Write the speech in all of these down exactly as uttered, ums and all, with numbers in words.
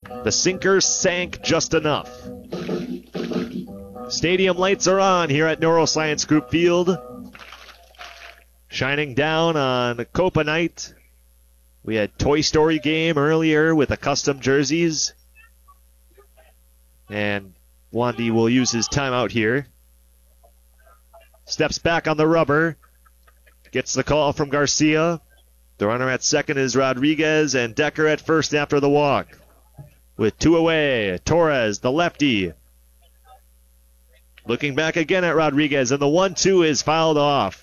The sinker sank just enough. Stadium lights are on here at Neuroscience Group Field. Shining down on Copa night. We had Toy Story game earlier with the custom jerseys. And Wandy will use his timeout here. Steps back on the rubber. Gets the call from Garcia. The runner at second is Rodriguez, and Decker at first after the walk. With two away, Torres, the lefty. Looking back again at Rodriguez, and the one two is fouled off.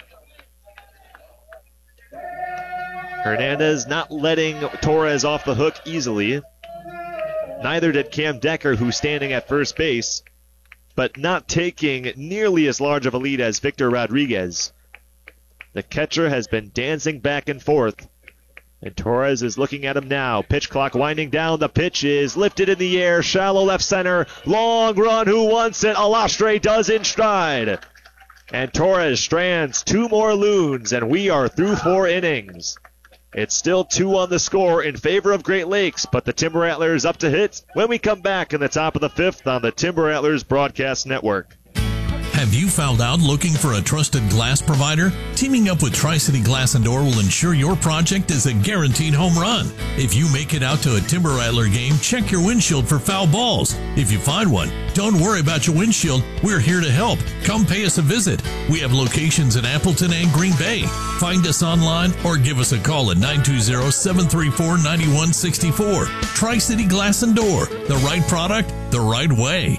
Hernandez not letting Torres off the hook easily. Neither did Cam Decker, who's standing at first base, but not taking nearly as large of a lead as Victor Rodriguez. The catcher has been dancing back and forth, and Torres is looking at him now. Pitch clock winding down. The pitch is lifted in the air. Shallow left center. Long run. Who wants it? Alastre does in stride. And Torres strands two more loons, and we are through four innings. It's still two on the score in favor of Great Lakes, but the Timber Rattlers up to hit when we come back in the top of the fifth on the Timber Rattlers Broadcast Network. Have you found out looking for a trusted glass provider? Teaming up with Tri-City Glass and Door will ensure your project is a guaranteed home run. If you make it out to a Timber Rattler game, check your windshield for foul balls. If you find one, don't worry about your windshield. We're here to help. Come pay us a visit. We have locations in Appleton and Green Bay. Find us online or give us a call at nine two zero, seven three four, nine one six four. Tri-City Glass and Door. The right product, the right way.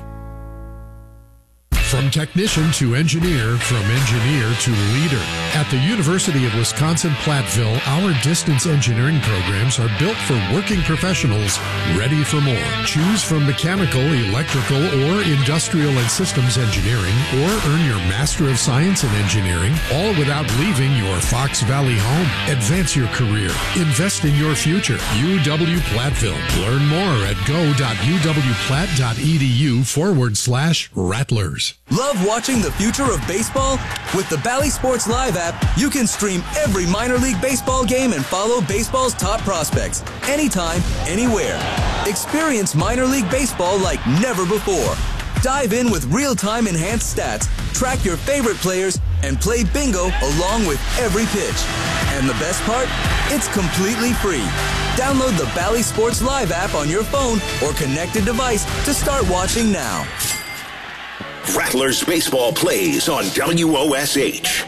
From technician to engineer, from engineer to leader. At the University of Wisconsin-Platteville, our distance engineering programs are built for working professionals ready for more. Choose from mechanical, electrical, or industrial and systems engineering, or earn your Master of Science in Engineering, all without leaving your Fox Valley home. Advance your career. Invest in your future. U W-Platteville. Learn more at go.uwplatt.edu forward slash Rattlers. Love watching the future of baseball? With the Bally Sports Live app, you can stream every minor league baseball game and follow baseball's top prospects anytime, anywhere. Experience minor league baseball like never before. Dive in with real-time enhanced stats, track your favorite players, and play bingo along with every pitch. And the best part? It's completely free. Download the Bally Sports Live app on your phone or connected device to start watching now. Rattlers baseball plays on W O S H.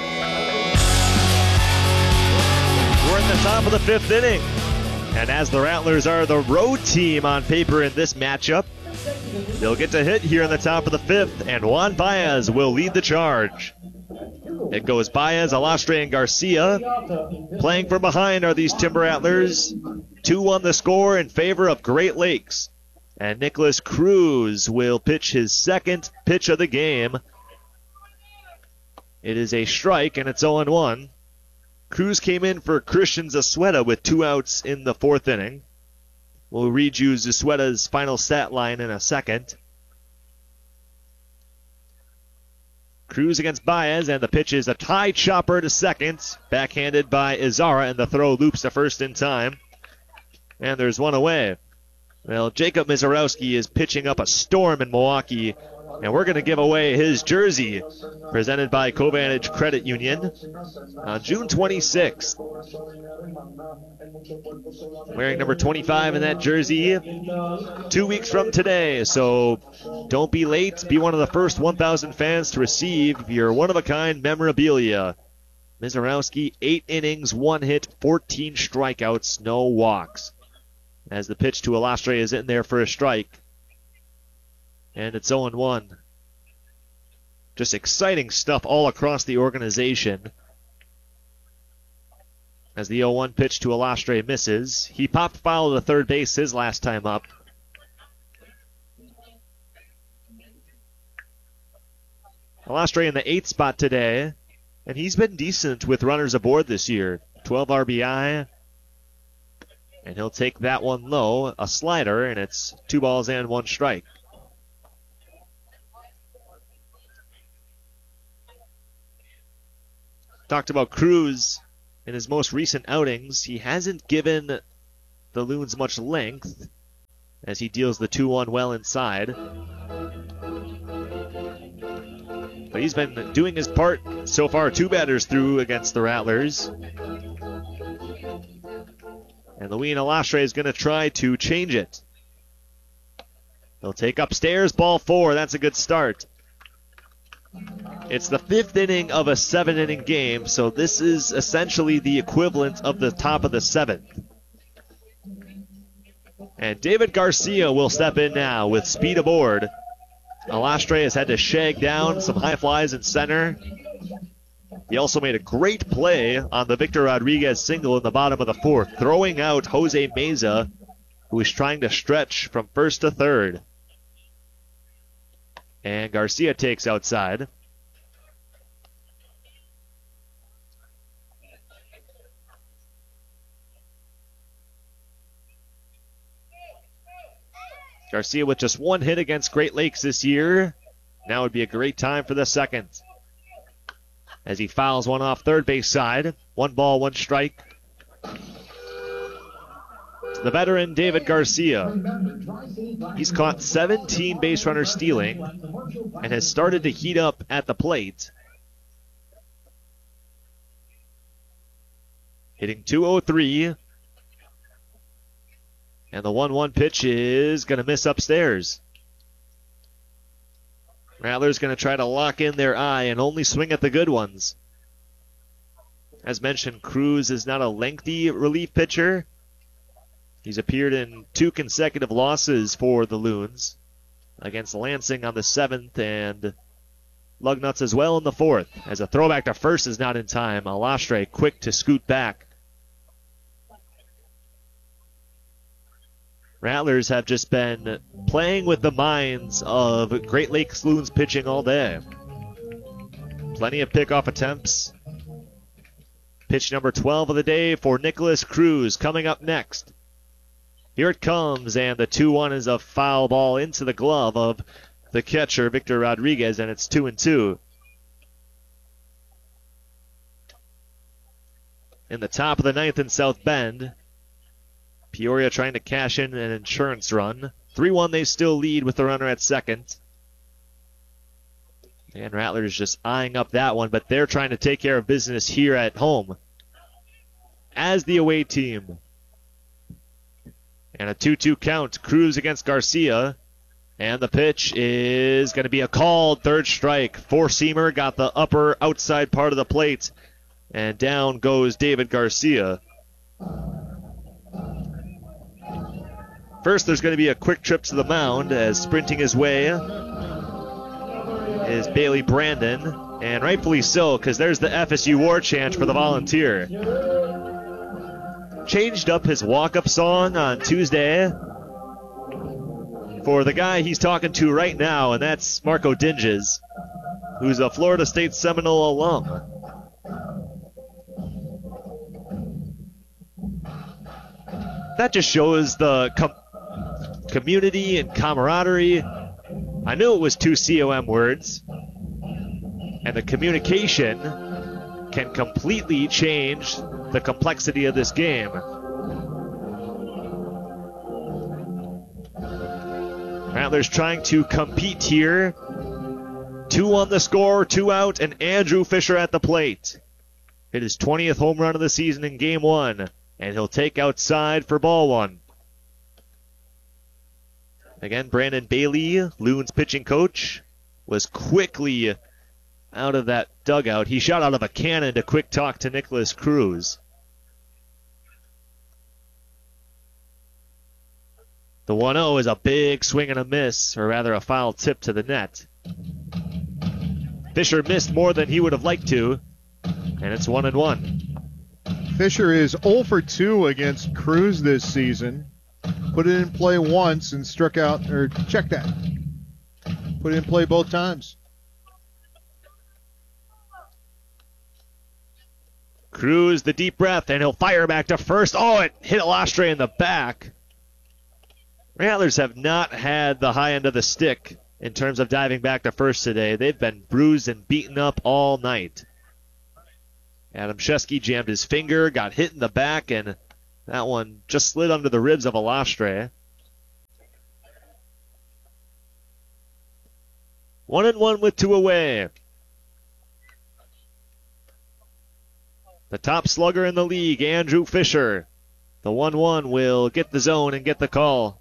We're at the top of the fifth inning. And as the Rattlers are the road team on paper in this matchup, they'll get to hit here in the top of the fifth, and Juan Baez will lead the charge. It goes Baez, Alastre, and Garcia. Playing from behind are these Timber Rattlers. Two on the score in favor of Great Lakes. And Nicholas Cruz will pitch his second pitch of the game. It is a strike, and it's oh one. Cruz came in for Christian Zasueta with two outs in the fourth inning. We'll read you Zasueta's final stat line in a second. Cruz against Baez, and the pitch is a tie chopper to second. Backhanded by Izara, and the throw loops to first in time. And there's one away. Well, Jacob Mizarowski is pitching up a storm in Milwaukee, and we're going to give away his jersey, presented by Covantage Credit Union, on June twenty-sixth. Wearing number twenty-five in that jersey, two weeks from today, so don't be late. Be one of the first one thousand fans to receive your one-of-a-kind memorabilia. Mizarowski, eight innings, one hit, fourteen strikeouts, no walks. As the pitch to Alastre is in there for a strike. And it's oh one. Just exciting stuff all across the organization. As the oh one pitch to Alastre misses. He popped foul to third base his last time up. Alastre in the eighth spot today. And he's been decent with runners aboard this year. twelve R B I. And he'll take that one low, a slider, and it's two balls and one strike. Talked about Cruz in his most recent outings. He hasn't given the Loons much length. as he deals the two one well inside. But he's been doing his part so far. Two batters through against the Rattlers. And Louis Alastre is going to try to change it. He'll take upstairs, ball four. That's a good start. It's the fifth inning of a seven-inning game, so this is essentially the equivalent of the top of the seventh. And David Garcia will step in now with speed aboard. Alastre has had to shag down some high flies in center. He also made a great play on the Victor Rodriguez single in the bottom of the fourth, throwing out Jose Meza, who is trying to stretch from first to third. And Garcia takes outside. Garcia with just one hit against Great Lakes this year. Now would be a great time for the second. As he fouls one off third base side. One ball, one strike. The veteran David Garcia. He's caught seventeen base runners stealing and has started to heat up at the plate. Hitting two oh three. And the one one pitch is going to miss upstairs. Rattlers going to try to lock in their eye and only swing at the good ones. As mentioned, Cruz is not a lengthy relief pitcher. He's appeared in two consecutive losses for the Loons, against Lansing on the seventh and Lugnuts as well in the fourth. As a throwback to first is not in time. Alastre quick to scoot back. Rattlers have just been playing with the minds of Great Lakes Loons pitching all day. Plenty of pickoff attempts. Pitch number twelve of the day for Nicholas Cruz coming up next. Here it comes, and the two one is a foul ball into the glove of the catcher, Victor Rodriguez, and it's two and two. In the top of the ninth in South Bend, Peoria trying to cash in an insurance run. three one they still lead with the runner at second. And Rattlers just eyeing up that one, but they're trying to take care of business here at home as the away team. And a two two count. Cruz against Garcia. And the pitch is going to be a called third strike. Four-seamer got the upper outside part of the plate. And down goes David Garcia. First, there's going to be a quick trip to the mound as sprinting his way is Bailey Brandon. And rightfully so, because there's the F S U war chant for the Volunteer. Changed up his walk-up song on Tuesday for the guy he's talking to right now, and that's Marco Dinges, who's a Florida State Seminole alum. That just shows the com- community and camaraderie. I knew it was two C O M words, and the communication can completely change the complexity of this game. Rattlers trying to compete here. Two on the score, two out, and Andrew Fisher at the plate. Hit his twentieth home run of the season in game one, and he'll take outside for ball one. Again, Brandon Bailey, Loons pitching coach, was quickly out of that dugout. He shot out of a cannon to quick talk to Nicholas Cruz. The one oh is a big swing and a miss, or rather a foul tip to the net. Fisher missed more than he would have liked to, and it's one and one. Fisher is oh for two against Cruz this season. Put it in play once and struck out, or check that. Put it in play both times. Cruz, the deep breath, and he'll fire back to first. Oh, it hit Alastre in the back. Rattlers have not had the high end of the stick in terms of diving back to first today. They've been bruised and beaten up all night. Adam Shesky jammed his finger, got hit in the back, and that one just slid under the ribs of Alastre. One and one with two away. The top slugger in the league, Andrew Fisher. The one one will get the zone and get the call.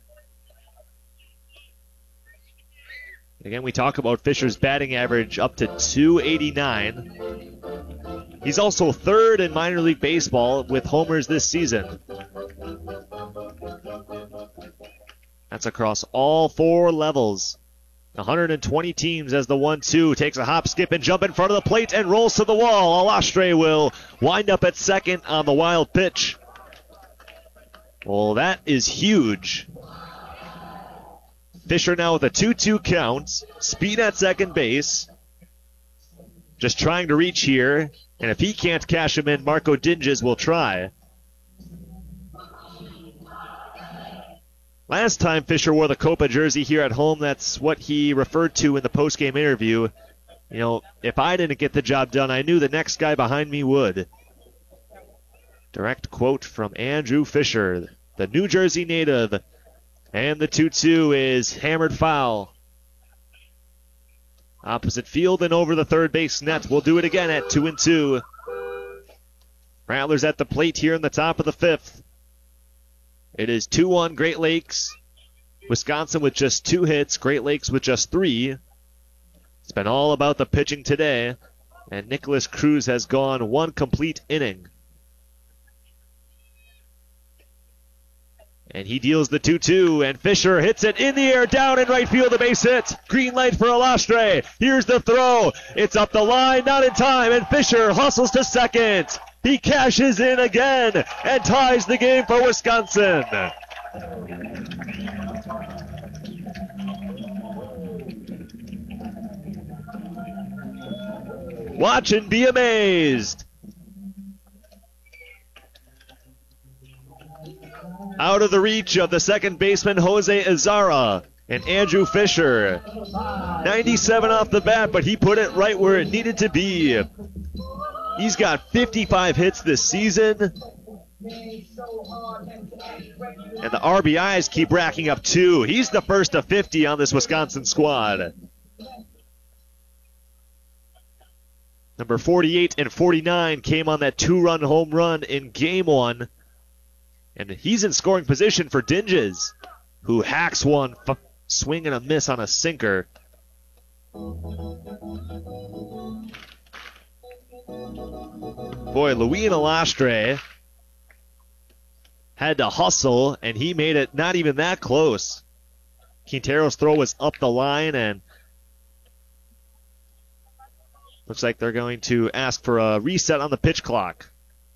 Again, we talk about Fisher's batting average up to two eighty-nine. He's also third in minor league baseball with homers this season. That's across all four levels. one hundred twenty teams as the one two takes a hop, skip, and jump in front of the plate and rolls to the wall. Alastre will wind up at second on the wild pitch. Well, that is huge. Fisher now with a two two count. Speed at second base. Just trying to reach here. And if he can't cash him in, Marco Dinges will try. Last time Fisher wore the Copa jersey here at home, that's what he referred to in the postgame interview. You know, if I didn't get the job done, I knew the next guy behind me would. Direct quote from Andrew Fisher, the New Jersey native. And the two two is hammered foul. Opposite field and over the third base net. We'll do it again at two and two. Rattlers at the plate here in the top of the fifth. It is two one Great Lakes. Wisconsin with just two hits. Great Lakes with just three. It's been all about the pitching today. And Nicholas Cruz has gone one complete inning. And he deals the two two, and Fisher hits it in the air, down in right field, a base hit. Green light for Alastre. Here's the throw. It's up the line, not in time, and Fisher hustles to second. He cashes in again and ties the game for Wisconsin. Watch and be amazed. Out of the reach of the second baseman, Jose Azara, and Andrew Fisher. ninety-seven off the bat, but he put it right where it needed to be. He's got fifty-five hits this season. And the R B Is keep racking up too. He's the first to fifty on this Wisconsin squad. Number forty-eight and forty-nine came on that two-run home run in game one. And he's in scoring position for Dinges, who hacks one, f- swing and a miss on a sinker. Boy, Louis Alastre had to hustle, and he made it not even that close. Quintero's throw was up the line, and looks like they're going to ask for a reset on the pitch clock.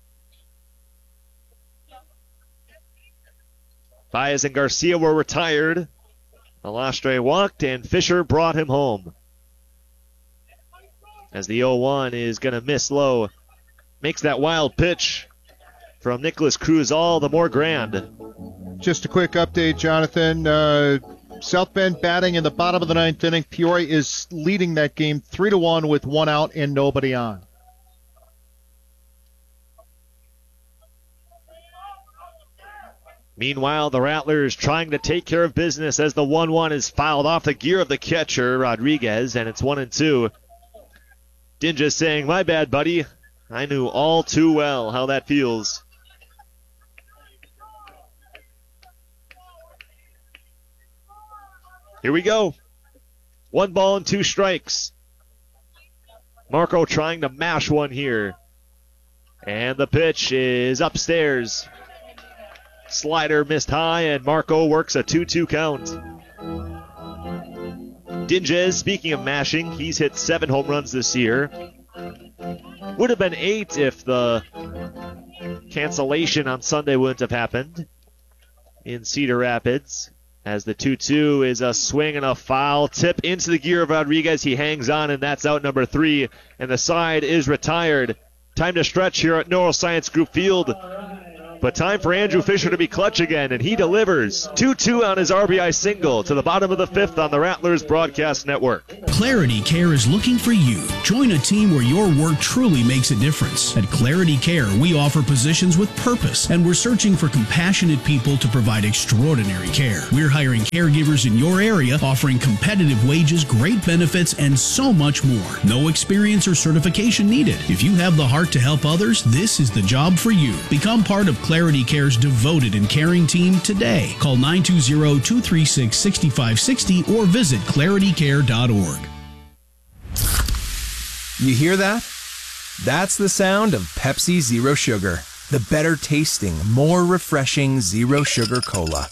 Baez and Garcia were retired. Alastre walked, and Fisher brought him home. As the oh one is going to miss low. Makes that wild pitch from Nicholas Cruz all the more grand. Just a quick update, Jonathan. Uh, South Bend batting in the bottom of the ninth inning. Peoria is leading that game three to one with one out and nobody on. Meanwhile, the Rattlers trying to take care of business as the one one is fouled off the gear of the catcher, Rodriguez, and it's one and two. Dinges saying, my bad, buddy. I knew all too well how that feels. Here we go. One ball and two strikes. Marco trying to mash one here. And the pitch is upstairs. Slider missed high, and Marco works a two two count. Dinges, speaking of mashing, he's hit seven home runs this year. Would have been eight if the cancellation on Sunday wouldn't have happened in Cedar Rapids. As the two two is a swing and a foul. Tip into the gear of Rodriguez. He hangs on, and that's out number three. And the side is retired. Time to stretch here at Neuroscience Group Field. But time for Andrew Fisher to be clutch again, and he delivers. two two on his R B I single to the bottom of the fifth on the Rattlers Broadcast Network. Clarity Care is looking for you. Join a team where your work truly makes a difference. At Clarity Care, we offer positions with purpose, and we're searching for compassionate people to provide extraordinary care. We're hiring caregivers in your area, offering competitive wages, great benefits, and so much more. No experience or certification needed. If you have the heart to help others, this is the job for you. Become part of Clarity Care's devoted and caring team today. Call nine two zero, two three six, six five six zero or visit clarity care dot org. You hear that? That's the sound of Pepsi Zero Sugar, the better tasting, more refreshing Zero Sugar Cola.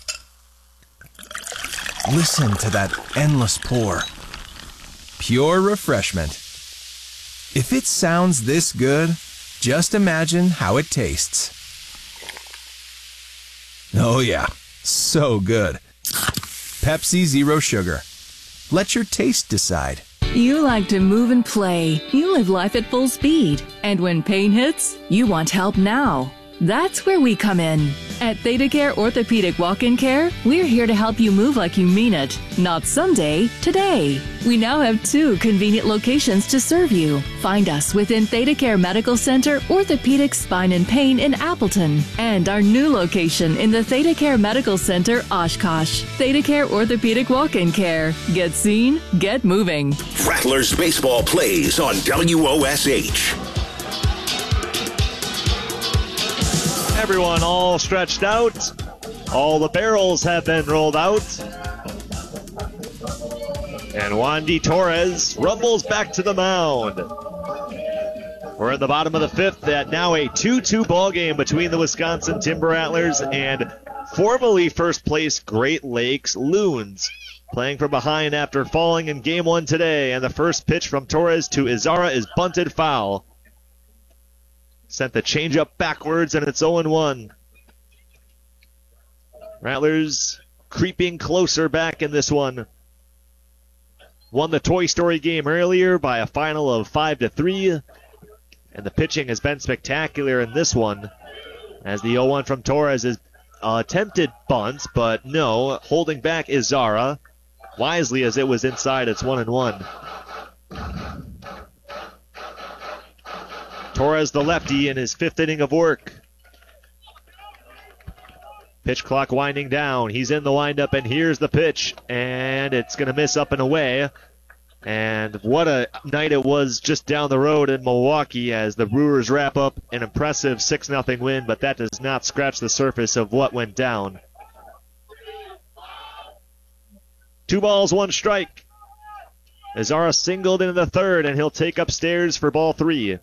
Listen to that endless pour. Pure refreshment. If it sounds this good, just imagine how it tastes. Oh yeah, so good. Pepsi Zero Sugar. Let your taste decide. You like to move and play. You live life at full speed. And when pain hits, you want help now. That's where we come in. At ThedaCare Orthopedic Walk-In Care, we're here to help you move like you mean it. Not someday, today. We now have two convenient locations to serve you. Find us within ThedaCare Medical Center, Orthopedic Spine and Pain in Appleton, and our new location in the ThedaCare Medical Center, Oshkosh. ThedaCare Orthopedic Walk-In Care. Get seen, get moving. Rattlers baseball plays on W O S H. Everyone all stretched out. All the barrels have been rolled out. And Wandy Torres rumbles back to the mound. We're at the bottom of the fifth at now a two two ball game between the Wisconsin Timber Rattlers and formerly first place Great Lakes Loons. Playing from behind after falling in game one today. And the first pitch from Torres to Izarra is bunted foul. Sent the changeup backwards, and it's oh one. Rattlers creeping closer back in this one. Won the Toy Story game earlier by a final of five to three. And the pitching has been spectacular in this one. As the oh one from Torres is uh, attempted bunt, but no. Holding back Izarra. Wisely as it was inside, it's one and one. Torres, the lefty, in his fifth inning of work. Pitch clock winding down. He's in the windup, and here's the pitch. And it's going to miss up and away. And what a night it was just down the road in Milwaukee as the Brewers wrap up an impressive six nothing win, but that does not scratch the surface of what went down. Two balls, one strike. Izarra singled into the third, and he'll take upstairs for ball three.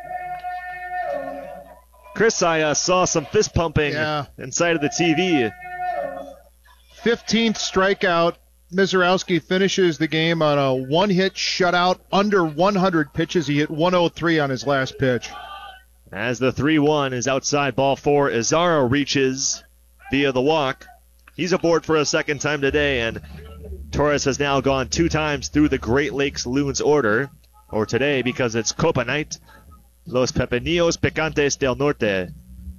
Chris, I uh, saw some fist pumping yeah. inside of the T V. fifteenth strikeout. Mizorowski finishes the game on a one-hit shutout under one hundred pitches. He hit one oh three on his last pitch. As the three one is outside ball four, Izarra reaches via the walk. He's aboard for a second time today, and Torres has now gone two times through the Great Lakes Loons order, or today because it's Copa night. Los Pepinillos Picantes del Norte.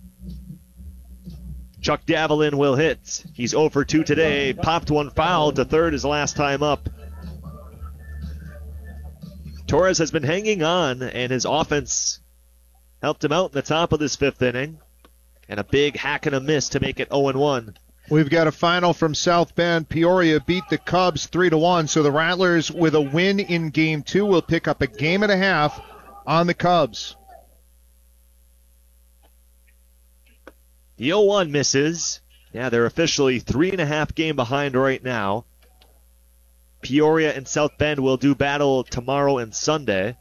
Chuck Davalin will hit. He's oh for two today. Popped one foul to third his last time up. Torres has been hanging on, and his offense helped him out in the top of this fifth inning. And a big hack and a miss to make it oh one. We've got a final from South Bend. Peoria beat the Cubs three to one, so the Rattlers with a win in game two will pick up a game and a half on the Cubs. The oh one misses. Yeah, they're officially three and a half game behind right now. Peoria and South Bend will do battle tomorrow and Sunday.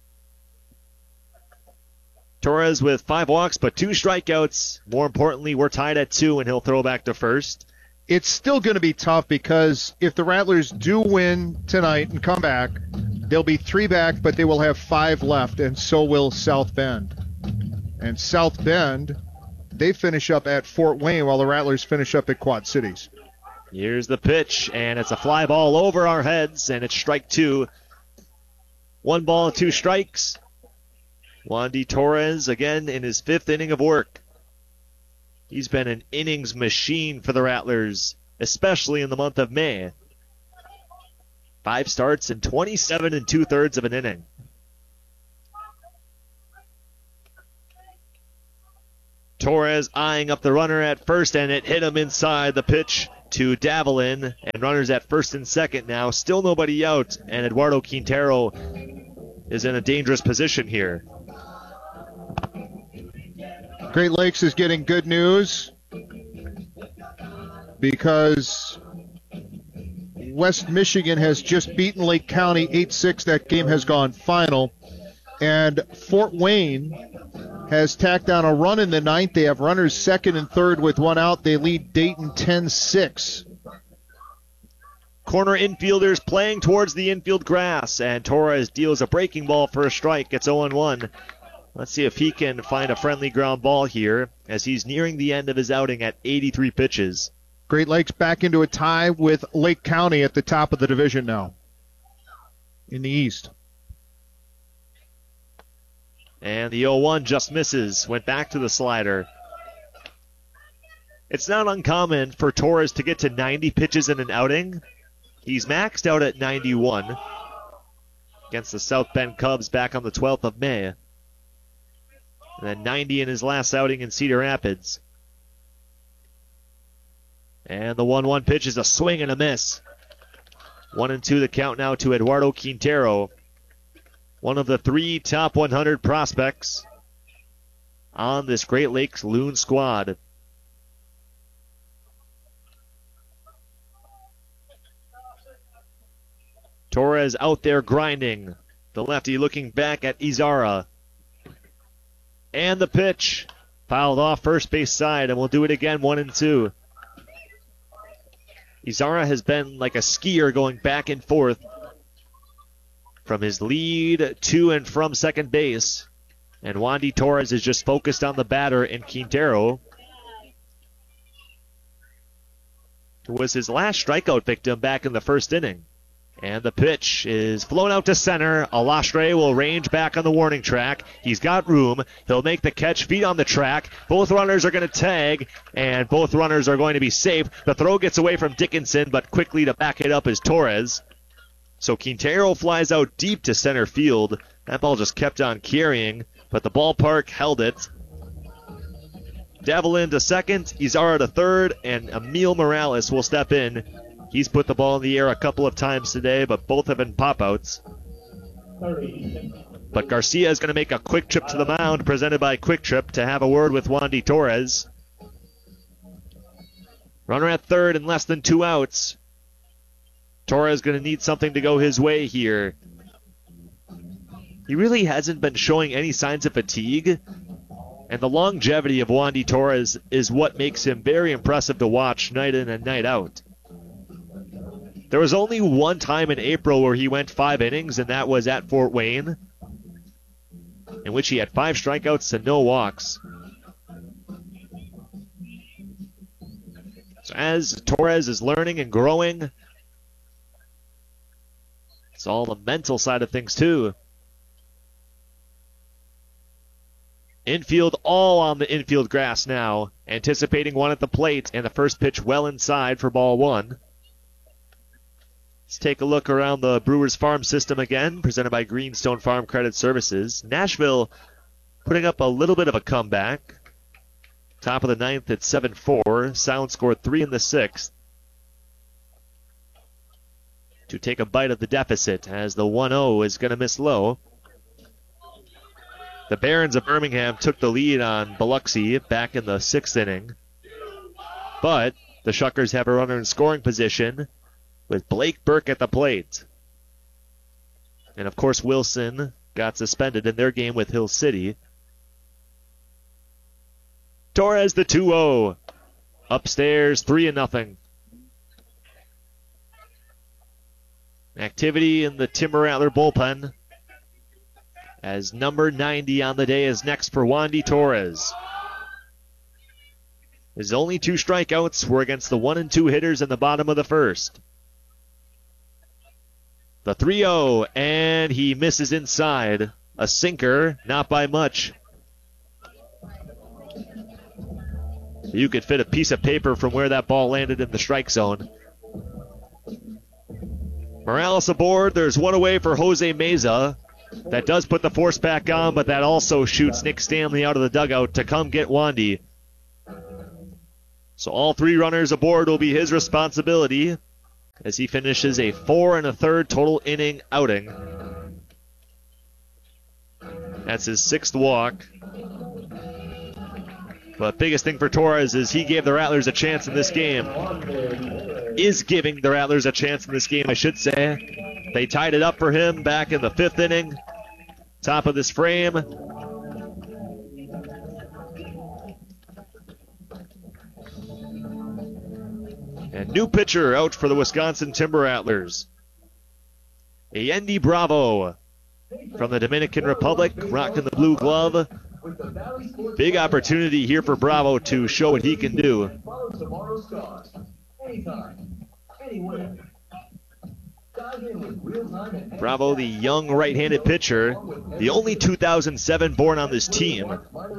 Torres with five walks but two strikeouts. More importantly, we're tied at two, and he'll throw back to first. It's still going to be tough because if the Rattlers do win tonight and come back, they'll be three back, but they will have five left, and so will South Bend. And South Bend, they finish up at Fort Wayne while the Rattlers finish up at Quad Cities. Here's the pitch, and it's a fly ball over our heads, and it's strike two. One ball, two strikes. Wandy Torres again in his fifth inning of work. He's been an innings machine for the Rattlers, especially in the month of May. Five starts and twenty-seven and two-thirds of an inning. Torres eyeing up the runner at first, and it hit him inside. The pitch to Davelin, and runners at first and second now. Still nobody out, and Eduardo Quintero is in a dangerous position here. Great Lakes is getting good news because West Michigan has just beaten Lake County eight six. That game has gone final. And Fort Wayne has tacked on a run in the ninth. They have runners second and third with one out. They lead Dayton ten six. Corner infielders playing towards the infield grass, and Torres deals a breaking ball for a strike. It's oh one. Let's see if he can find a friendly ground ball here as he's nearing the end of his outing at eighty-three pitches. Great Lakes back into a tie with Lake County at the top of the division now in the East. And the oh one just misses. Went back to the slider. It's not uncommon for Torres to get to ninety pitches in an outing. He's maxed out at ninety-one against the South Bend Cubs back on the twelfth of May. And then ninety in his last outing in Cedar Rapids. And the one one pitch is a swing and a miss. One and two the count now to Eduardo Quintero. One of the three top one hundred prospects on this Great Lakes Loon squad. Torres out there grinding. The lefty looking back at Izara. And the pitch. Fouled off first base side, and we'll do it again, one and two. Izara has been like a skier going back and forth from his lead to and from second base. And Wandy Torres is just focused on the batter in Quintero, who was his last strikeout victim back in the first inning. And the pitch is flown out to center. Alastre will range back on the warning track. He's got room. He'll make the catch, feet on the track. Both runners are going to tag, and both runners are going to be safe. The throw gets away from Dickinson, but quickly to back it up is Torres. So Quintero flies out deep to center field. That ball just kept on carrying, but the ballpark held it. Davelin to second, Izara to third, and Emil Morales will step in. He's put the ball in the air a couple of times today, but both have been pop-outs. But Garcia is going to make a quick trip to the mound, presented by Quick Trip, to have a word with Wandy Torres. Runner at third and less than two outs. Torres going to need something to go his way here. He really hasn't been showing any signs of fatigue, and the longevity of Wandy Torres is what makes him very impressive to watch night in and night out. There was only one time in April where he went five innings, and that was at Fort Wayne, in which he had five strikeouts and no walks. So as Torres is learning and growing, it's all the mental side of things too. Infield all on the infield grass now, anticipating one at the plate, and the first pitch well inside for ball one. Let's take a look around the Brewers Farm system again, presented by Greenstone Farm Credit Services. Nashville putting up a little bit of a comeback. Top of the ninth at seven four. Sound scored three in the sixth to take a bite of the deficit as the one oh is going to miss low. The Barons of Birmingham took the lead on Biloxi back in the sixth inning. But the Shuckers have a runner in scoring position with Blake Burke at the plate. And of course Wilson got suspended in their game with Hill City. Torres the two oh. Upstairs three and nothing. Activity in the Timber Rattler bullpen as number ninety on the day is next for Wandy Torres. His only two strikeouts were against the one and two hitters in the bottom of the first. The three oh, and he misses inside. A sinker, not by much. So you could fit a piece of paper from where that ball landed in the strike zone. Morales aboard. There's one away for Jose Meza. That does put the force back on, but that also shoots Nick Stanley out of the dugout to come get Wandy. So all three runners aboard will be his responsibility as he finishes a four and a third total inning outing. That's his sixth walk. But biggest thing for Torres is he gave the Rattlers a chance in this game. Is giving the Rattlers a chance in this game, I should say. They tied it up for him back in the fifth inning. Top of this frame. And new pitcher out for the Wisconsin Timber Rattlers. Yendi Bravo from the Dominican Republic, rocking the blue glove. Big opportunity here for Bravo to show what he can do. Bravo, the young right-handed pitcher, the only two thousand seven born on this team.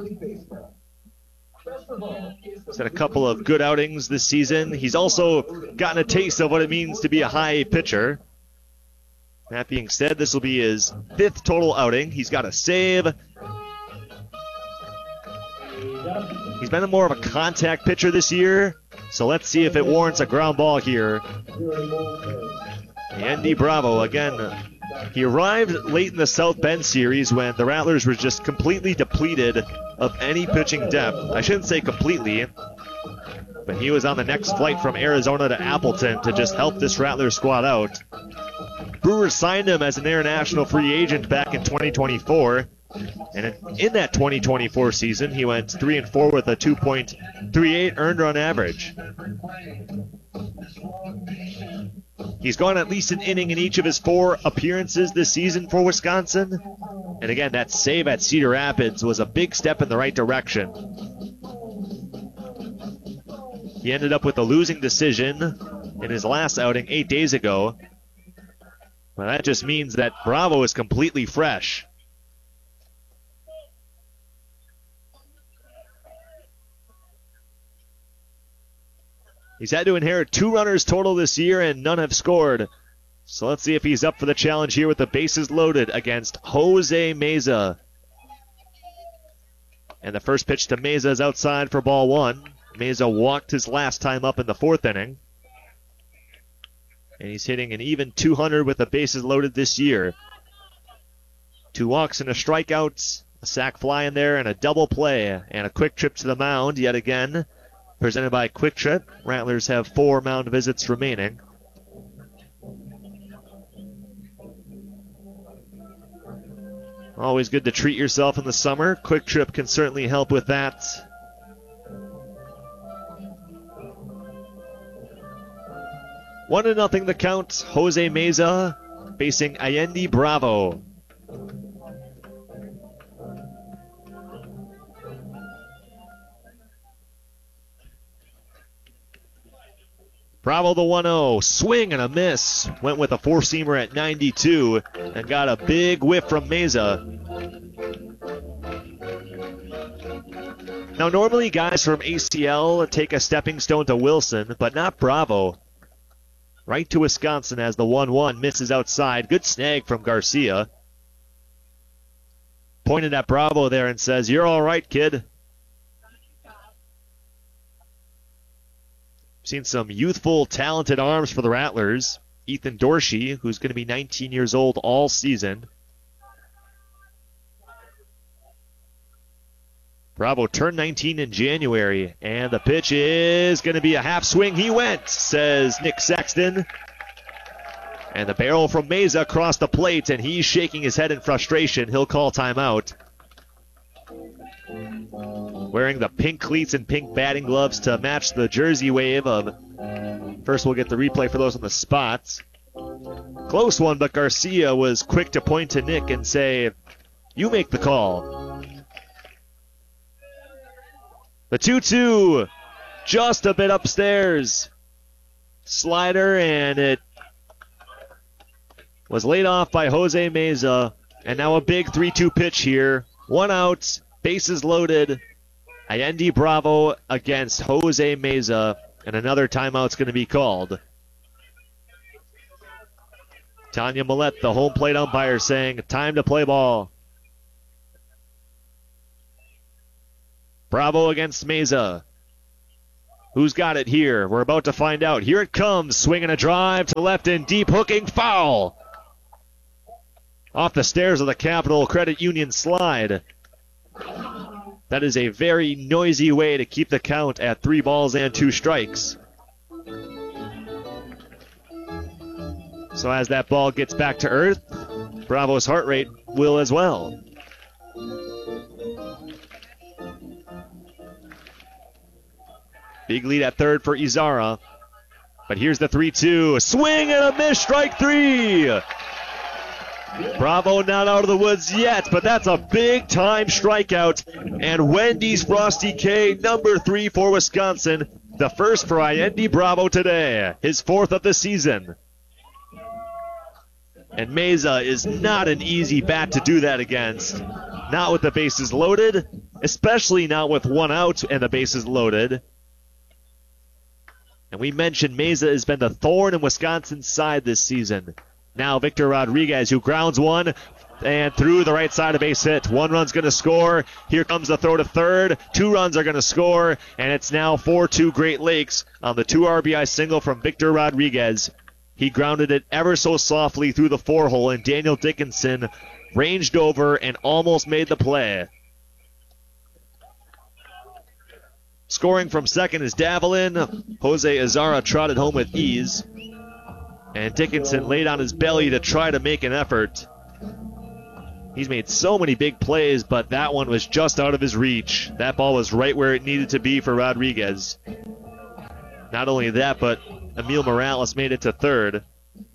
He's had a couple of good outings this season. He's also gotten a taste of what it means to be a high pitcher. That being said, this will be his fifth total outing. He's got a save. He's been more of a contact pitcher this year, so let's see if it warrants a ground ball here. Yendi Bravo, again, he arrived late in the South Bend series when the Rattlers were just completely depleted of any pitching depth. I shouldn't say completely, but he was on the next flight from Arizona to Appleton to just help this Rattlers squad out. Brewers signed him as an international free agent back in twenty twenty-four. And in that twenty twenty-four season, he went three and four with a two point three eight earned run average. He's gone at least an inning in each of his four appearances this season for Wisconsin. And again, that save at Cedar Rapids was a big step in the right direction. He ended up with a losing decision in his last outing eight days ago. Well, that just means that Bravo is completely fresh. He's had to inherit two runners total this year, and none have scored. So let's see if he's up for the challenge here with the bases loaded against Jose Meza. And the first pitch to Meza is outside for ball one. Meza walked his last time up in the fourth inning. And he's hitting an even two hundred with the bases loaded this year. Two walks and a strikeout, a sac fly in there, and a double play, and a quick trip to the mound yet again. Presented by Quick Trip. Rattlers have four mound visits remaining. Always good to treat yourself in the summer. Quick Trip can certainly help with that. One to nothing the count. Jose Meza facing Yendi Bravo. Bravo the one oh, swing and a miss. Went with a four-seamer at ninety-two and got a big whiff from Meza. Now normally guys from A C L take a stepping stone to Wilson, but not Bravo. Right to Wisconsin as the one one misses outside. Good snag from Garcia. Pointed at Bravo there and says, "You're all right, kid." Seen some youthful, talented arms for the Rattlers. Ethan Dorsey, who's going to be nineteen years old all season. Bravo turned nineteen in January, and the pitch is going to be a half swing. He went, says Nick Sexton. And the barrel from Meza across the plate, and he's shaking his head in frustration. He'll call timeout. Wearing the pink cleats and pink batting gloves to match the jersey wave of... First we'll get the replay for those on the spots. Close one, but Garcia was quick to point to Nick and say, "You make the call." The two two, just a bit upstairs. Slider, and it was laid off by Jose Meza. And now a big three two pitch here. One out, bases loaded. Allende Bravo against Jose Meza, and another timeout's going to be called. Tanya Millette, the home plate umpire, saying, time to play ball. Bravo against Meza. Who's got it here? We're about to find out. Here it comes. Swinging a drive to the left and deep, hooking, foul. Off the stairs of the Capital Credit Union slide. That is a very noisy way to keep the count at three balls and two strikes. So as that ball gets back to earth, Bravo's heart rate will as well. Big lead at third for Izarra. But here's the three two. Swing and a miss, strike three. Bravo not out of the woods yet, but that's a big-time strikeout. And Wendy's Frosty K, number three for Wisconsin. The first for Allende Bravo today. His fourth of the season. And Meza is not an easy bat to do that against. Not with the bases loaded, especially not with one out and the bases loaded. And we mentioned Meza has been the thorn in Wisconsin's side this season. Now Victor Rodriguez, who grounds one and through the right side, a base hit. One run's going to score. Here comes the throw to third. Two runs are going to score, and it's now four two Great Lakes on the two R B I single from Victor Rodriguez. He grounded it ever so softly through the four hole, and Daniel Dickinson ranged over and almost made the play. Scoring from second is Davalin. Jose Izarra trotted home with ease. And Dickinson laid on his belly to try to make an effort. He's made so many big plays, but that one was just out of his reach. That ball was right where it needed to be for Rodriguez. Not only that, but Emil Morales made it to third.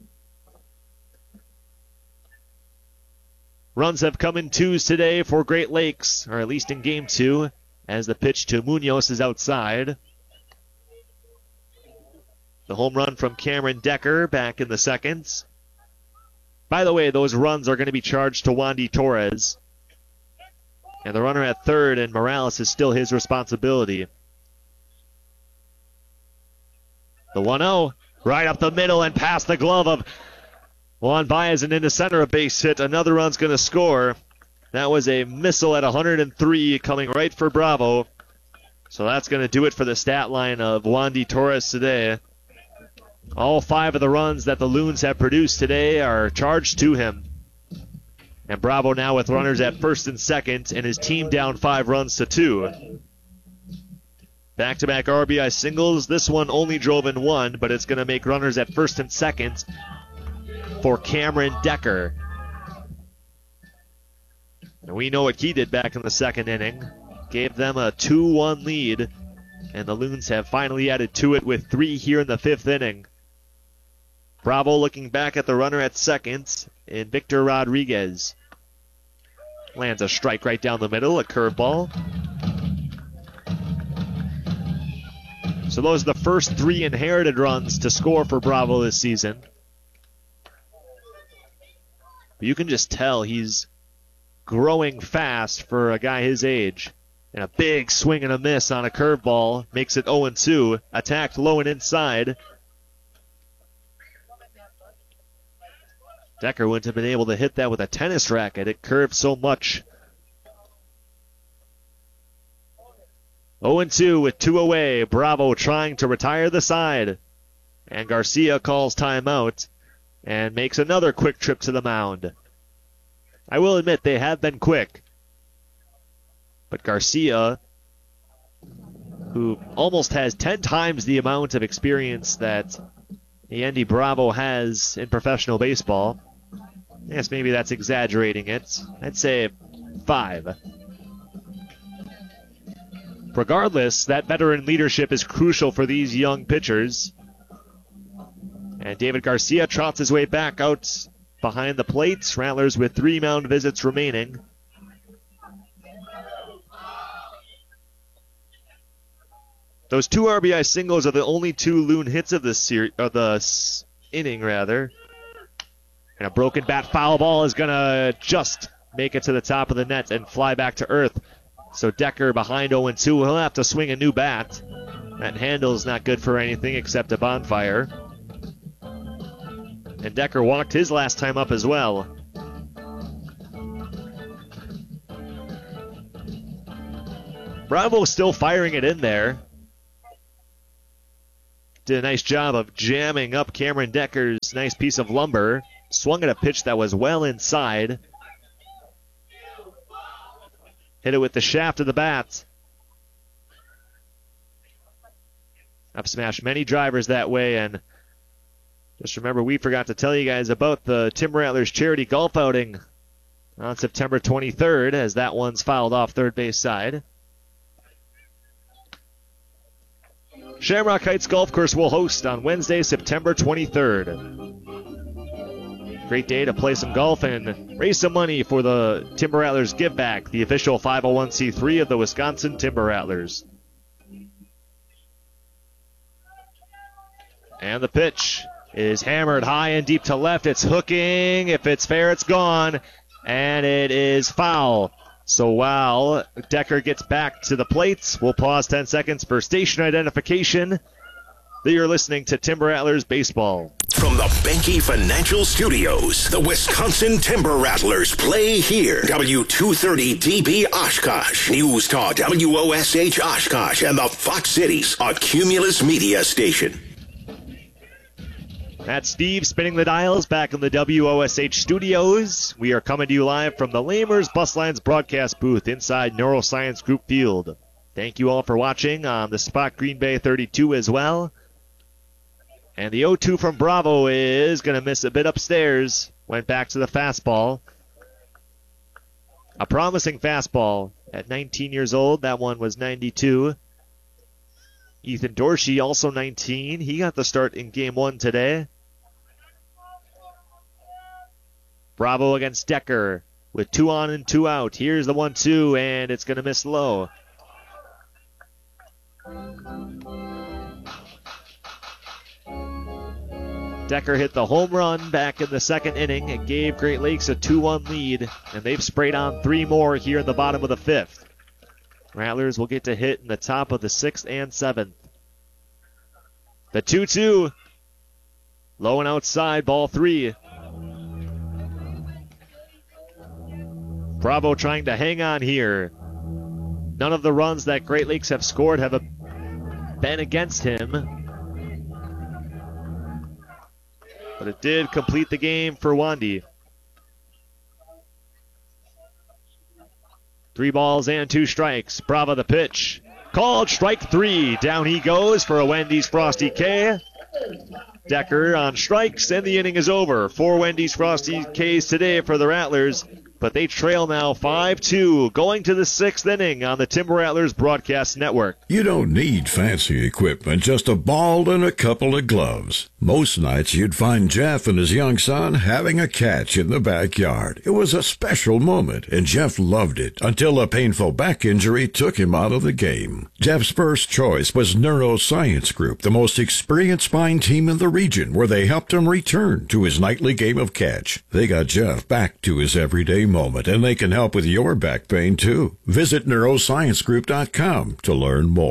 Runs have come in twos today for Great Lakes, or at least in game two, as the pitch to Munoz is outside. The home run from Cameron Decker back in the seconds. By the way, those runs are going to be charged to Wandy Torres. And the runner at third, and Morales is still his responsibility. The one oh, right up the middle and past the glove of Juan Baez and into center, a base hit. Another run's going to score. That was a missile at one hundred three coming right for Bravo. So that's going to do it for the stat line of Wandy Torres today. All five of the runs that the Loons have produced today are charged to him. And Bravo now with runners at first and second, and his team down five runs to two. Back-to-back R B I singles. This one only drove in one, but it's going to make runners at first and second for Cameron Decker. And we know what he did back in the second inning. Gave them a two one lead, and the Loons have finally added to it with three here in the fifth inning. Bravo looking back at the runner at second in Victor Rodriguez. Lands a strike right down the middle, a curveball. So those are the first three inherited runs to score for Bravo this season. But you can just tell he's growing fast for a guy his age. And a big swing and a miss on a curveball makes it oh and two. Attacked low and inside. Decker wouldn't have been able to hit that with a tennis racket. It curved so much. oh and two with two away. Bravo trying to retire the side. And Garcia calls timeout and makes another quick trip to the mound. I will admit they have been quick. But Garcia, who almost has ten times the amount of experience that Allende Bravo has in professional baseball. Yes, maybe that's exaggerating it. I'd say five. Regardless, that veteran leadership is crucial for these young pitchers. And David Garcia trots his way back out behind the plate. Rattlers with three mound visits remaining. Those two R B I singles are the only two Loon hits of this series, or the s- inning rather. And a broken bat foul ball is going to just make it to the top of the net and fly back to earth. So Decker behind oh and two. He'll have to swing a new bat. That handle's not good for anything except a bonfire. And Decker walked his last time up as well. Bravo still firing it in there. Did a nice job of jamming up Cameron Decker's nice piece of lumber. Swung at a pitch that was well inside. Hit it with the shaft of the bat. I've smashed many drivers that way, and just remember we forgot to tell you guys about the Timber Rattlers charity golf outing on September twenty-third, as that one's fouled off third base side. Shamrock Heights Golf Course will host on Wednesday, September twenty-third. Great day to play some golf and raise some money for the Timber Rattlers Give Back, the official five oh one c three of the Wisconsin Timber Rattlers. And the pitch is hammered high and deep to left. It's hooking. If it's fair, it's gone. And it is foul. So while Decker gets back to the plate, we'll pause ten seconds for station identification. You're listening to Timber Rattlers Baseball. From the Benke Financial Studios, the Wisconsin Timber Rattlers play here. W two thirty D B Oshkosh, News Talk W O S H Oshkosh, and the Fox Cities, a Cumulus media station. That's Steve spinning the dials back in the W O S H studios. We are coming to you live from the Lamers Bus Lines broadcast booth inside Neuroscience Group Field. Thank you all for watching on the Spot Green Bay thirty-two as well. And the oh two from Bravo is going to miss a bit upstairs. Went back to the fastball. A promising fastball at nineteen years old. That one was ninety-two. Ethan Dorsey, also nineteen. He got the start in game one today. Bravo against Decker with two on and two out. Here's the one two, and it's going to miss low. Decker hit the home run back in the second inning and gave Great Lakes a two one lead, and they've sprayed on three more here in the bottom of the fifth. Rattlers will get to hit in the top of the sixth and seventh. The two two. Low and outside, ball three. Bravo trying to hang on here. None of the runs that Great Lakes have scored have been against him. But it did complete the game for Wandy. Three balls and two strikes. Bravo the pitch. Called strike three. Down he goes for a Wendy's Frosty K. Decker on strikes, and the inning is over. Four Wendy's Frosty K's today for the Rattlers, but they trail now five two, going to the sixth inning on the Timber Rattlers Broadcast Network. You don't need fancy equipment, just a ball and a couple of gloves. Most nights you'd find Jeff and his young son having a catch in the backyard. It was a special moment, and Jeff loved it until a painful back injury took him out of the game. Jeff's first choice was Neuroscience Group, the most experienced spine team in the region, where they helped him return to his nightly game of catch. They got Jeff back to his everyday moment, and they can help with your back pain too. Visit neuroscience group dot com to learn more.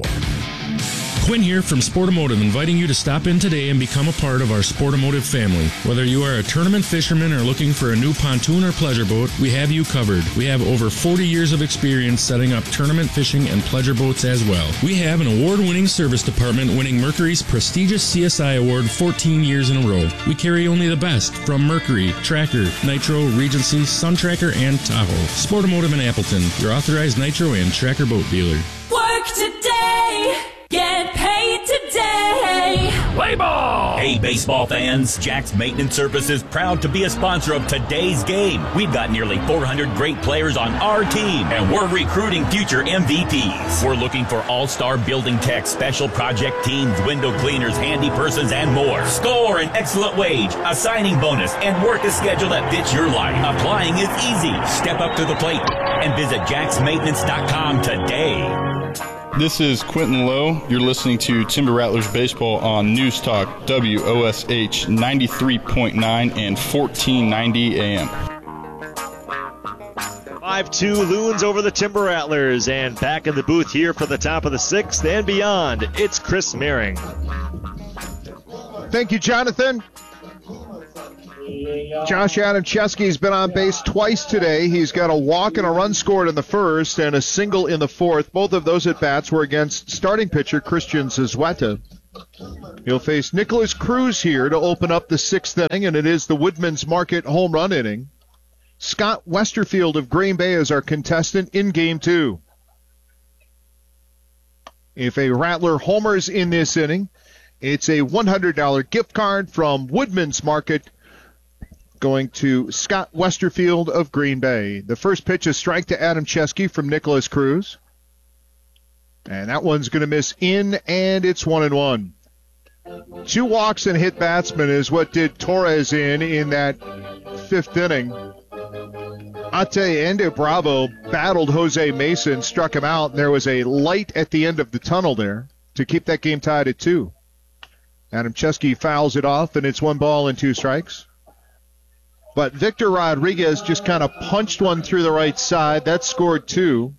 Quinn here from Sportomotive, inviting you to stop in today and become a part of our Sportomotive family. Whether you are a tournament fisherman or looking for a new pontoon or pleasure boat, we have you covered. We have over forty years of experience setting up tournament fishing and pleasure boats as well. We have an award-winning service department winning Mercury's prestigious C S I award fourteen years in a row. We carry only the best from Mercury, Tracker, Nitro, Regency, Sun Tracker, and Tahoe. Sportomotive in Appleton, your authorized Nitro and Tracker boat dealer. Work today! Get paid today! Play ball! Hey, baseball fans, Jack's Maintenance Service is proud to be a sponsor of today's game. We've got nearly four hundred great players on our team, and we're recruiting future M V Ps. We're looking for all-star building techs, special project teams, window cleaners, handy persons, and more. Score an excellent wage, a signing bonus, and work a schedule that fits your life. Applying is easy. Step up to the plate and visit jacks maintenance dot com today. This is Quentin Lowe. You're listening to Timber Rattlers Baseball on News Talk W O S H ninety-three point nine and fourteen ninety A M. five two Loons over the Timber Rattlers. And back in the booth here for the top of the sixth and beyond, it's Chris Mehring. Thank you, Jonathan. Josh Adamczewski's been on base twice today. He's got a walk and a run scored in the first and a single in the fourth. Both of those at-bats were against starting pitcher Christian Zazueta. He'll face Nicholas Cruz here to open up the sixth inning, and it is the Woodman's Market home run inning. Scott Westerfield of Green Bay is our contestant in game two. If a Rattler homers in this inning, it's a one hundred dollars gift card from Woodman's Market going to Scott Westerfield of Green Bay. The first pitch is strike to Adamczewski from Nicholas Cruz. And that one's going to miss in, and it's one and one. Two walks and hit batsman is what did Torres in in that fifth inning. Ate Ende Bravo battled Jose Mason, struck him out, and there was a light at the end of the tunnel there to keep that game tied at two. Adamczewski fouls it off, and it's one ball and two strikes. But Victor Rodriguez just kind of punched one through the right side. That scored two.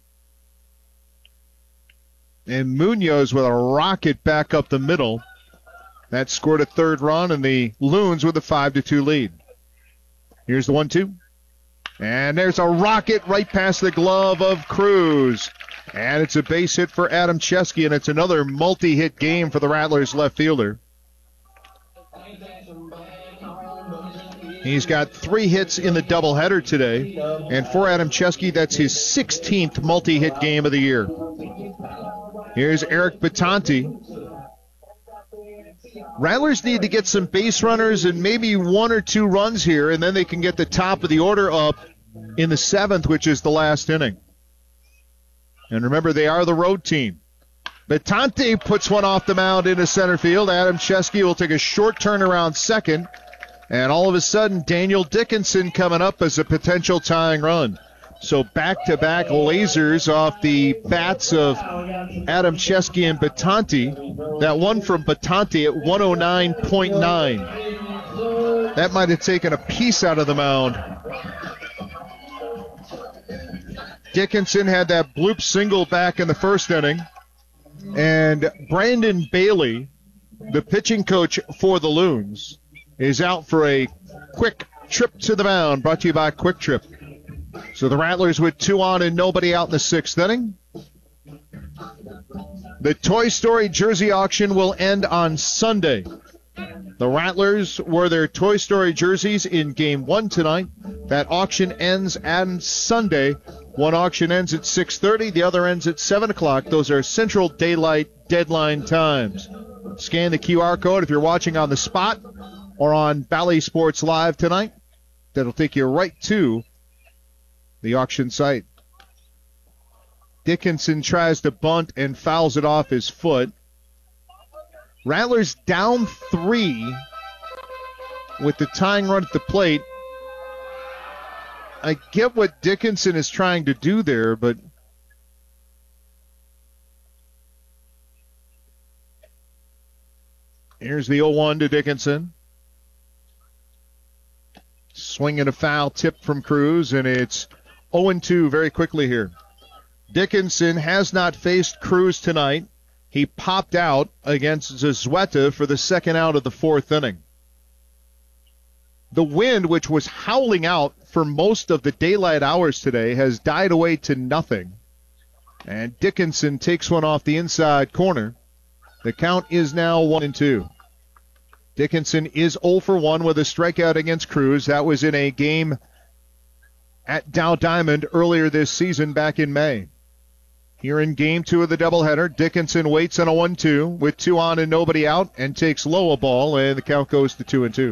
And Munoz with a rocket back up the middle. That scored a third run, and the Loons with a five to two lead. Here's the one two. And there's a rocket right past the glove of Cruz. And it's a base hit for Adamczewski, and it's another multi-hit game for the Rattlers left fielder. He's got three hits in the doubleheader today, and for Adamczewski, that's his sixteenth multi-hit game of the year. Here's Eric Batanti. Rattlers need to get some base runners and maybe one or two runs here, and then they can get the top of the order up in the seventh, which is the last inning. And remember, they are the road team. Batanti puts one off the mound into center field. Adamczewski will take a short turn around second. And all of a sudden, Daniel Dickinson coming up as a potential tying run. So back-to-back lasers off the bats of Adamczewski and Batanti. That one from Batanti at one oh nine point nine. That might have taken a piece out of the mound. Dickinson had that bloop single back in the first inning. And Brandon Bailey, the pitching coach for the Loons, is out for a quick trip to the mound, brought to you by Quick Trip. So the Rattlers with two on and nobody out in the sixth inning. The Toy Story jersey auction will end on Sunday. The Rattlers wore their Toy Story jerseys in game one tonight. That auction ends on Sunday. One auction ends at six thirty, the other ends at seven o'clock. Those are Central Daylight deadline times. Scan the Q R code if you're watching on the spot or on Bally Sports Live tonight. That'll take you right to the auction site. Dickinson tries to bunt and fouls it off his foot. Rattlers down three with the tying run at the plate. I get what Dickinson is trying to do there, but here's the oh one to Dickinson. Swinging a foul tip from Cruz, and it's oh and two very quickly here. Dickinson has not faced Cruz tonight. He popped out against Zazueta for the second out of the fourth inning. The wind, which was howling out for most of the daylight hours today, has died away to nothing. And Dickinson takes one off the inside corner. The count is now one and two. Dickinson is oh for one with a strikeout against Cruz. That was in a game at Dow Diamond earlier this season back in May. Here in game two of the doubleheader, Dickinson waits on a one two with two on and nobody out and takes low a ball, and the count goes to two and two.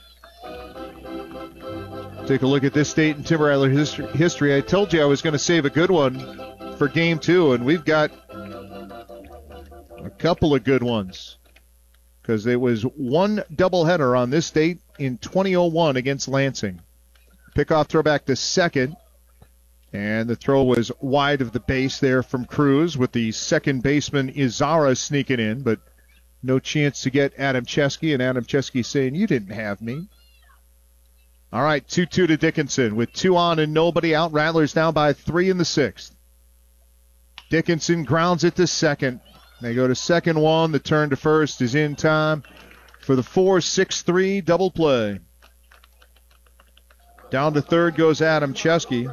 Take a look at this state and Timber Rattler history. I told you I was going to save a good one for game two, and we've got a couple of good ones, because there was one doubleheader on this date in twenty oh one against Lansing. Pickoff throw back to second, and the throw was wide of the base there from Cruz with the second baseman Izara sneaking in, but no chance to get Adamczewski, and Adamczewski saying, "You didn't have me. All right, two two to Dickinson with two on and nobody out. Rattlers down by three in the sixth. Dickinson grounds it to second. They go to second one. The turn to first is in time for the four six three double play. Down to third goes Adam Chesky.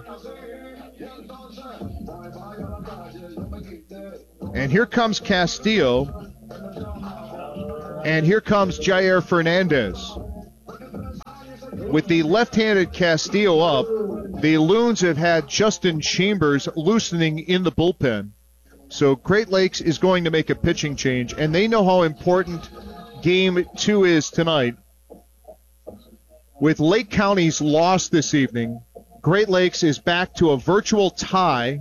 And here comes Castillo. And here comes Jair Fernandez. With the left-handed Castillo up, the Loons have had Justin Chambers loosening in the bullpen. So Great Lakes is going to make a pitching change, and they know how important game two is tonight. With Lake County's loss this evening, Great Lakes is back to a virtual tie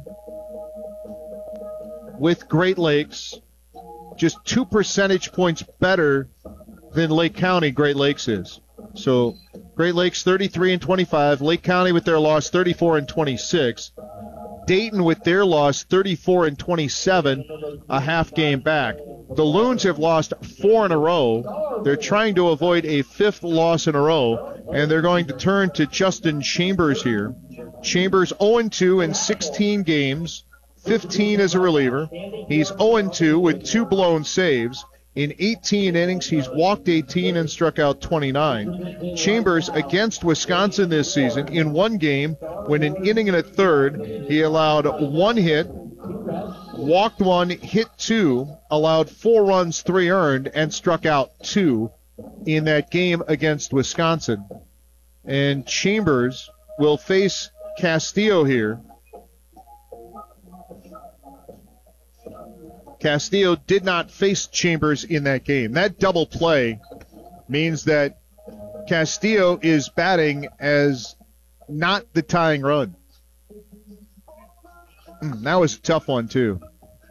with Great Lakes, just two percentage points better than Lake County Great Lakes is. So Great Lakes thirty-three and twenty-five, Lake County with their loss thirty-four and twenty-six, Dayton with their loss thirty-four and twenty-seven, a half game back. The Loons have lost four in a row. They're trying to avoid a fifth loss in a row, and they're going to turn to Justin Chambers here. Chambers oh and two in sixteen games, fifteen as a reliever. He's oh and two with two blown saves. In eighteen innings, he's walked eighteen and struck out twenty-nine. Chambers against Wisconsin this season, in one game, when an inning and a third, he allowed one hit, walked one, hit two, allowed four runs, three earned, and struck out two in that game against Wisconsin. And Chambers will face Castillo here. Castillo did not face Chambers in that game. That double play means that Castillo is batting as not the tying run. That was a tough one, too.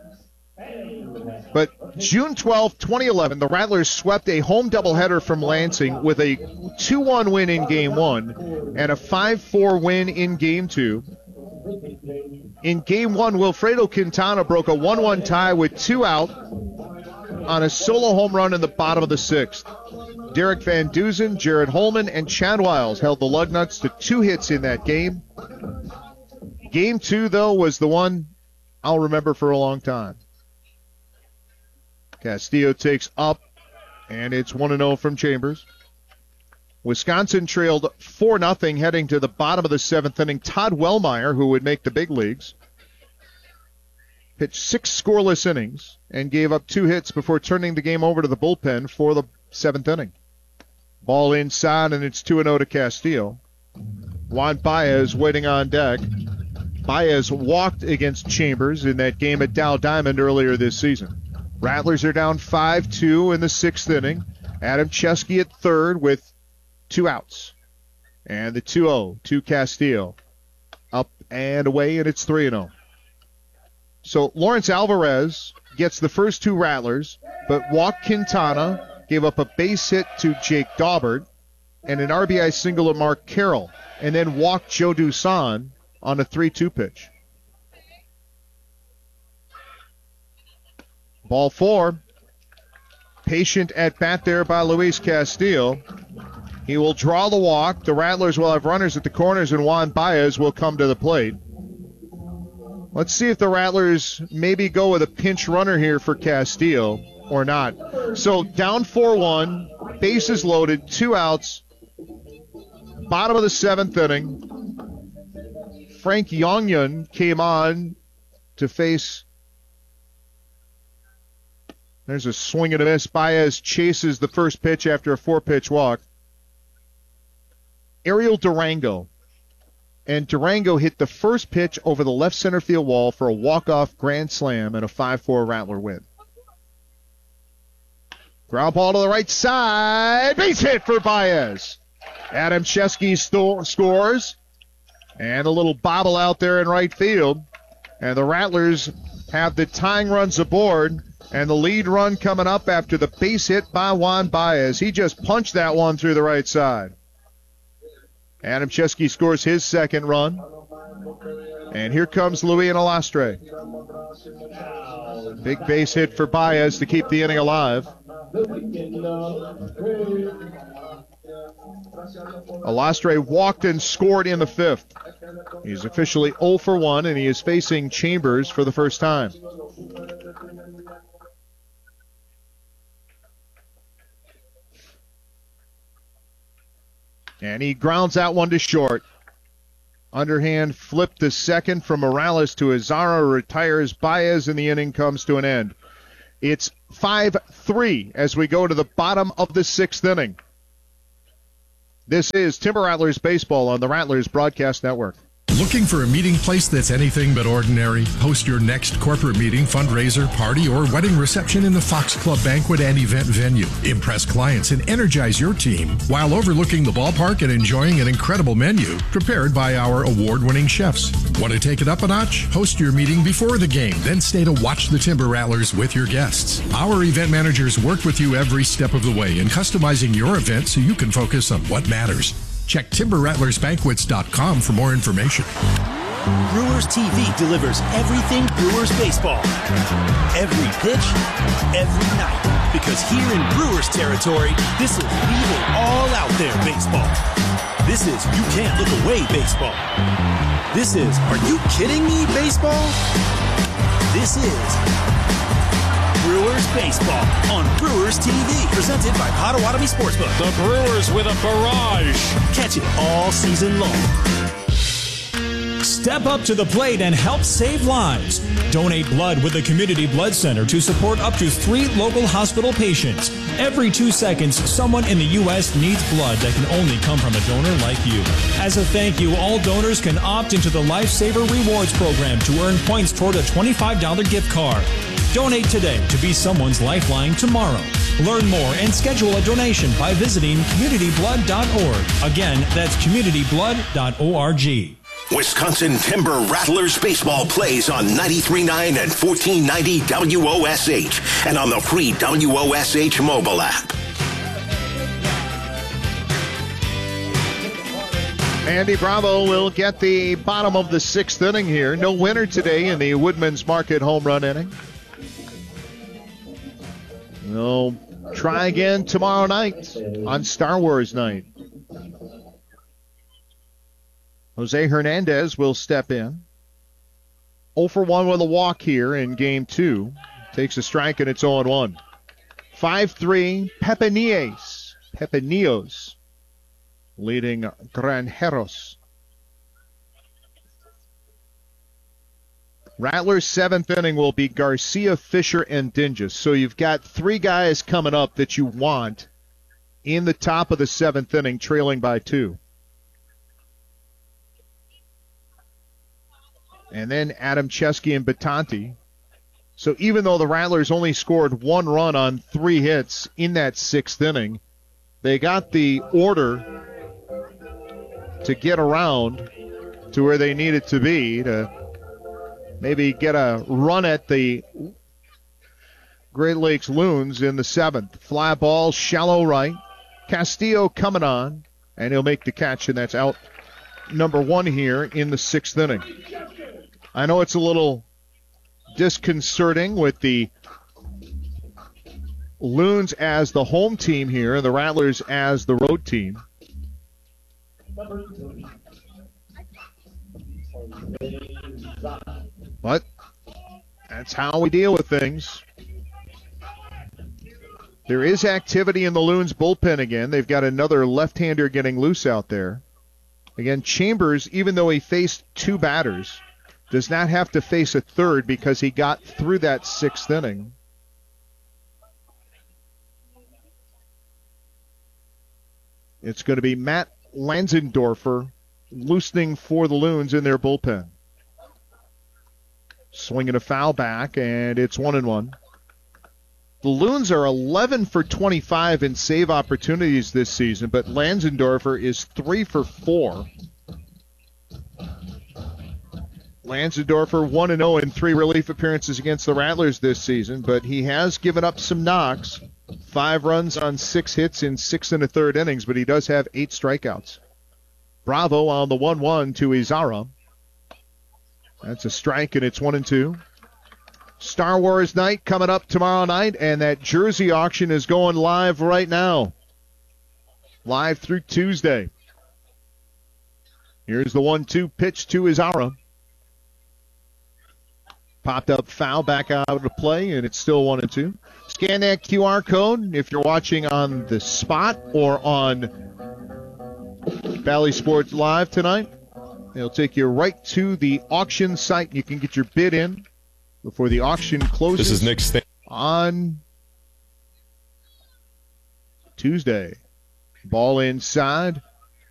But June twelfth, twenty eleven, the Rattlers swept a home doubleheader from Lansing with a two one win in Game one and a five four win in Game two. In Game one, Wilfredo Quintana broke a one one tie with two out on a solo home run in the bottom of the sixth. Derek Van Dusen, Jared Holman, and Chad Wiles held the Lugnuts to two hits in that game. Game two, though, was the one I'll remember for a long time. Castillo takes up, and it's one and oh from Chambers. Wisconsin trailed four nothing heading to the bottom of the seventh inning. Todd Wellmeyer, who would make the big leagues, pitched six scoreless innings and gave up two hits before turning the game over to the bullpen for the seventh inning. Ball inside, and it's two and oh to Castillo. Juan Baez waiting on deck. Baez walked against Chambers in that game at Dow Diamond earlier this season. Rattlers are down five two in the sixth inning. Adam Chesky at third with two outs. And the two oh to Castillo. Up and away, and it's three and oh. So Lawrence Alvarez gets the first two Rattlers, but walked Quintana, gave up a base hit to Jake Daubert, and an R B I single to Mark Carroll, and then walked Joe Dusan on a three two pitch. Ball four. Patient at bat there by Luis Castillo. He will draw the walk. The Rattlers will have runners at the corners, and Juan Baez will come to the plate. Let's see if the Rattlers maybe go with a pinch runner here for Castillo or not. So down four one, bases loaded, two outs, bottom of the seventh inning. Frank Yongyun came on to face. There's a swing and a miss. Baez chases the first pitch after a four-pitch walk. Ariel Durango. And Durango hit the first pitch over the left center field wall for a walk-off grand slam and a five four Rattler win. Ground ball to the right side. Base hit for Baez. Adam Chesky sto- scores. And a little bobble out there in right field. And the Rattlers have the tying runs aboard. And the lead run coming up after the base hit by Juan Baez. He just punched that one through the right side. Adam Chesky scores his second run. And here comes Louis Alastre. Big base hit for Baez to keep the inning alive. Alastre walked and scored in the fifth. He's officially oh for one, and he is facing Chambers for the first time. And he grounds that one to short. Underhand flip to second from Morales to Azara, retires Baez, and the inning comes to an end. It's five three as we go to the bottom of the sixth inning. This is Timber Rattlers Baseball on the Rattlers Broadcast Network. Looking for a meeting place that's anything but ordinary? Host your next corporate meeting, fundraiser, party, or wedding reception in the Fox Club banquet and event venue. Impress clients and energize your team while overlooking the ballpark and enjoying an incredible menu prepared by our award-winning chefs. Want to take it up a notch? Host your meeting before the game, then stay to watch the Timber Rattlers with your guests. Our event managers work with you every step of the way in customizing your event so you can focus on what matters. Check timber rattlers banquets dot com for more information. Brewers T V delivers everything Brewers baseball. Every pitch, every night. Because here in Brewers territory, this is leave it all out there baseball. This is you can't look away baseball. This is are you kidding me baseball? This is Brewers Baseball on Brewers T V, presented by Potawatomi Sportsbook. The Brewers with a barrage. Catch it all season long. Step up to the plate and help save lives. Donate blood with the Community Blood Center to support up to three local hospital patients. Every two seconds, someone in the U S needs blood that can only come from a donor like you. As a thank you, all donors can opt into the Lifesaver Rewards program to earn points toward a twenty-five dollars gift card. Donate today to be someone's lifeline tomorrow. Learn more and schedule a donation by visiting community blood dot org. Again, that's community blood dot org. Wisconsin Timber Rattlers Baseball plays on ninety-three point nine and fourteen ninety W O S H and on the free W O S H mobile app. Andy Bravo will get the bottom of the sixth inning here. No winner today in the Woodman's Market home run inning. We'll try again tomorrow night on Star Wars night. Jose Hernandez will step in. oh for one with a walk here in game two. Takes a strike and it's oh one. five three, Pepinillos. Pepinillos leading Granjeros. Rattlers' seventh inning will be Garcia, Fisher, and Dinges. So you've got three guys coming up that you want in the top of the seventh inning, trailing by two. And then Adam Chesky and Batanti. So even though the Rattlers only scored one run on three hits in that sixth inning, they got the order to get around to where they needed to be to maybe get a run at the Great Lakes Loons in the seventh. Fly ball, shallow right. Castillo coming on, and he'll make the catch, and that's out number one here in the sixth inning. I know it's a little disconcerting with the Loons as the home team here and the Rattlers as the road team. But that's how we deal with things. There is activity in the Loons bullpen again. They've got another left-hander getting loose out there. Again, Chambers, even though he faced two batters, does not have to face a third because he got through that sixth inning. It's going to be Matt Lanzendorfer loosening for the Loons in their bullpen. Swinging a foul back, and it's one and one. The Loons are eleven for twenty-five in save opportunities this season, but Lanzendorfer is three for four. Lanzendorfer one and oh in three relief appearances against the Rattlers this season, but he has given up some knocks. Five runs on six hits in six and a third innings, but he does have eight strikeouts. Bravo on the one one to Izara. That's a strike, and it's one and two. Star Wars night coming up tomorrow night, and that jersey auction is going live right now. live through Tuesday. Here's the one two pitch to Izara. Popped up foul back out of play, and it's still one and two. Scan that Q R code if you're watching on the spot or on Valley Sports Live tonight. It'll take you right to the auction site. You can get your bid in before the auction closes. This is Nick Stan- on Tuesday. Ball inside.